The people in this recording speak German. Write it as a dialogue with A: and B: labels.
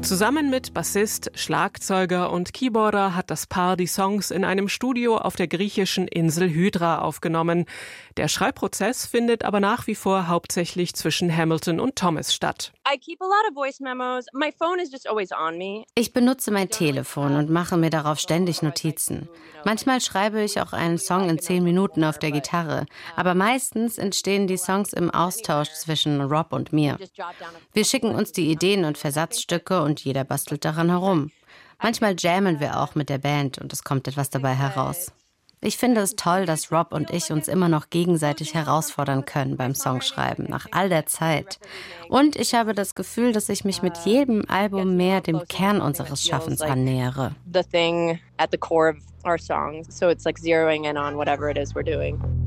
A: Zusammen mit Bassist, Schlagzeuger und Keyboarder hat das Paar die Songs in einem Studio auf der griechischen Insel Hydra aufgenommen. Der Schreibprozess findet aber nach wie vor hauptsächlich zwischen Hamilton und Thomas statt.
B: Ich benutze mein Telefon und mache mir darauf ständig Notizen. Manchmal schreibe ich auch einen Song in 10 Minuten auf der Gitarre, aber meistens entstehen die Songs im Austausch zwischen Rob und mir. Wir schicken uns die Ideen und Versatzstücke und jeder bastelt daran herum. Manchmal jammen wir auch mit der Band und es kommt etwas dabei heraus. Ich finde es toll, dass Rob und ich uns immer noch gegenseitig herausfordern können beim Songschreiben, nach all der Zeit. Und ich habe das Gefühl, dass ich mich mit jedem Album mehr dem Kern unseres Schaffens annähere.
C: The thing at the core of our songs, so it's like zeroing in on whatever it is we're doing.